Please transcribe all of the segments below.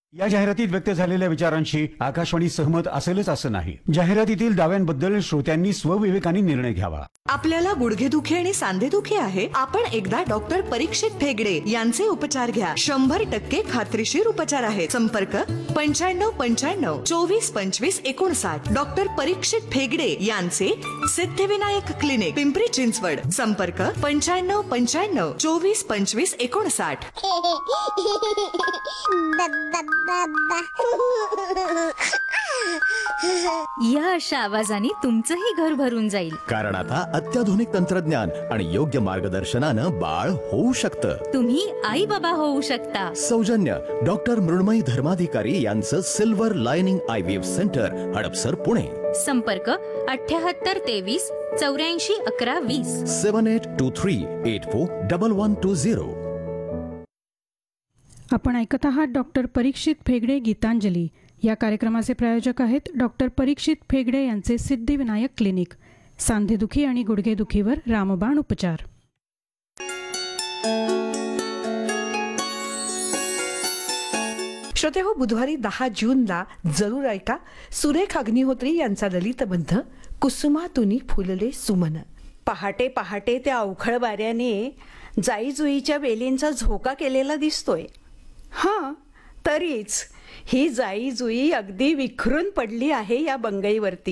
या जाहिरातीत व्यक्त झालेल्या विचारांशी आकाशवाणी सहमत असेलच असं नाही. जाहिरातीतील दाव्यांबद्दल श्रोत्यांनी स्वविवेकाने निर्णय घ्यावा. आपल्याला गुडघेदुखी आणि सांधेदुखी आहे? आपण एकदा डॉक्टर परीक्षित फेगडे यांचे उपचार घ्या. 100% खात्रीशीर उपचार आहेत. संपर्क 9595 24 25 59. डॉक्टर परीक्षित फेगडे यांचे सिद्धिविनायक क्लिनिक, पिंपरी चिंचवड. संपर्क 9595 24 25 59. या अशा आवाजाने तुमचंही घर भरून जाईल. कारण आता अत्याधुनिक तंत्रज्ञान आणि योग्य मार्गदर्शनानं बाळ होऊ शकतं. तुम्ही आई बाबा होऊ शकता. सौजन्य डॉक्टर मृण्मयी धर्माधिकारी यांचं silver lining IVF centre, Hadapsar, Pune. संपर्क 78 23 84 11 20. 7823841120. आपण ऐकत आहात डॉक्टर परीक्षित फेगडे गीतांजली. या कार्यक्रमाचे प्रायोजक आहेत डॉक्टर परीक्षित फेगडे यांचे सिद्धिविनायक क्लिनिक. सांधेदुखी आणि गुडघेदुखीवर रामबाण उपचार. श्रोते हो, बुधवारी 10 जूनला जरूर ऐका सुरेख अग्निहोत्री यांचा ललितबंध कुसुमातुनी फुलले सुमन. पहाटे पहाटे त्या अवखळ वाऱ्याने जाईजुईच्या वेलींचा झोका केलेला दिसतोय. हां, तरीच ही जाईजुई अगदी विखरून पडली आहे या बंगईवरती.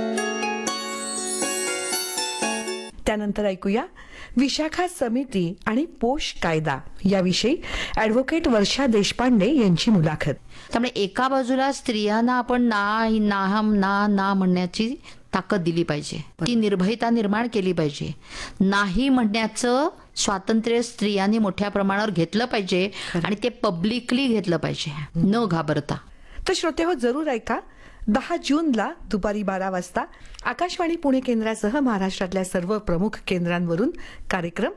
त्यानंतर ऐकूया विशाखा समिती आणि पोष कायदा याविषयी ॲडव्होकेट वर्षा देशपांडे यांची मुलाखत. त्यामुळे एका बाजूला स्त्रियांना आपण ना म्हणण्याची ताकद दिली पाहिजे, ती निर्भयता निर्माण केली पाहिजे. नाही म्हणण्याचं स्वातंत्र्य स्त्रियांनी मोठ्या प्रमाणावर घेतलं पाहिजे आणि ते पब्लिकली घेतलं पाहिजे, न घाबरता. तर श्रोते हो, जरूर ऐका 10 जूनला दुपारी 12 वाजता आकाशवाणी पुणे केंद्रासह महाराष्ट्रातल्या सर्व प्रमुख केंद्रांवरून कार्यक्रम